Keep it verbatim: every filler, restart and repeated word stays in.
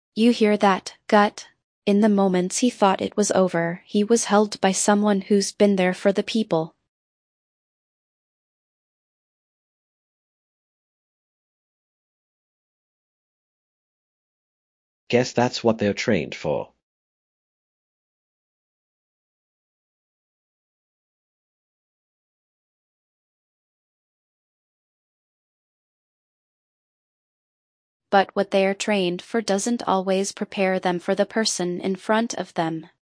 You hear that, Gut? In the moments he thought it was over, he was held by someone who's been there for the people. Guess that's what they're trained for. But what they are trained for doesn't always prepare them for the person in front of them.